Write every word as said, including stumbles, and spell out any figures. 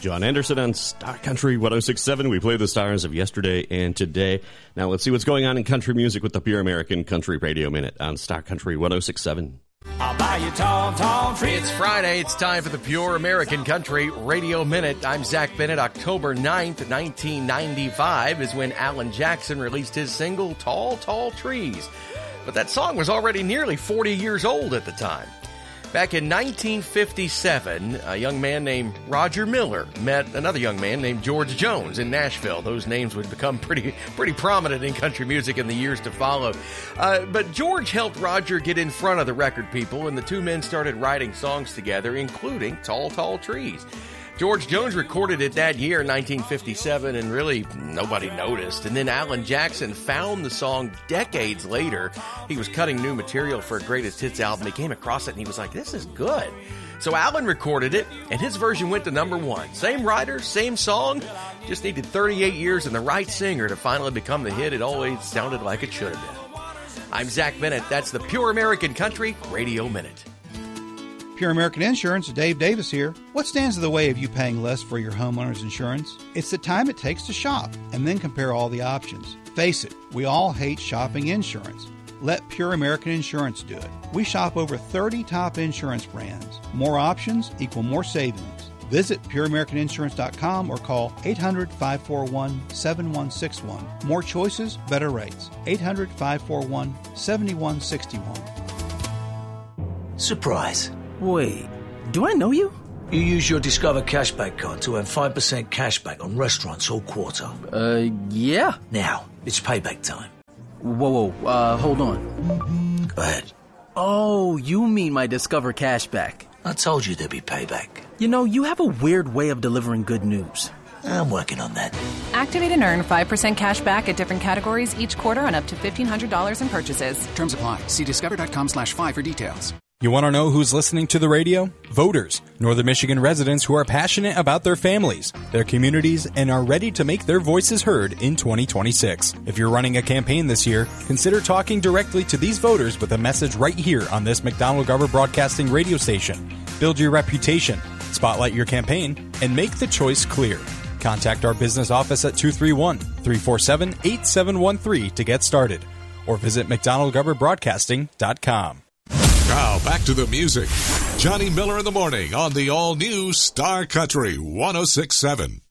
John Anderson on Star Country one oh six point seven. We play the stars of yesterday and today. Now let's see what's going on in country music with the Pure American Country Radio Minute on Star Country one oh six point seven. I'll buy you tall, tall trees. It's Friday. It's time for the Pure American Country Radio Minute. I'm Zach Bennett. October ninth, nineteen ninety-five is when Alan Jackson released his single, Tall, Tall Trees. But that song was already nearly forty years old at the time. Back in nineteen fifty-seven, a young man named Roger Miller met another young man named George Jones in Nashville. Those names would become pretty pretty prominent in country music in the years to follow. Uh, but George helped Roger get in front of the record people, and the two men started writing songs together, including Tall, Tall Trees. George Jones recorded it that year, nineteen fifty-seven, and really nobody noticed. And then Alan Jackson found the song decades later. He was cutting new material for a greatest hits album. He came across it and he was like, this is good. So Alan recorded it, and his version went to number one. Same writer, same song, just needed thirty-eight years and the right singer to finally become the hit it always sounded like it should have been. I'm Zach Bennett. That's the Pure American Country Radio Minute. Pure American Insurance, Dave Davis here. What stands in the way of you paying less for your homeowner's insurance? It's the time it takes to shop and then compare all the options. Face it, we all hate shopping insurance. Let Pure American Insurance do it. We shop over thirty top insurance brands. More options equal more savings. Visit pure american insurance dot com or call eight hundred, five four one, seven one six one. More choices, better rates. eight hundred, five four one, seven one six one. Surprise. Wait, do I know you? You use your Discover Cashback card to earn five percent cashback on restaurants all quarter. Uh, yeah. Now, it's payback time. Whoa, whoa, uh, hold on. Go ahead. Oh, you mean my Discover Cashback. I told you there'd be payback. You know, you have a weird way of delivering good news. I'm working on that. Activate and earn five percent cash back at different categories each quarter on up to fifteen hundred dollars in purchases. Terms apply. See discover.com slash five for details. You want to know who's listening to the radio? Voters, Northern Michigan residents who are passionate about their families, their communities, and are ready to make their voices heard in twenty twenty-six. If you're running a campaign this year, consider talking directly to these voters with a message right here on this McDonald-Garber Broadcasting radio station. Build your reputation, spotlight your campaign, and make the choice clear. Contact our business office at two three one, three four seven, eight seven one three to get started, or visit mcdonald garber broadcasting dot com. Now, back to the music. Johnny Miller in the morning on the all-new Star Country one oh six point seven.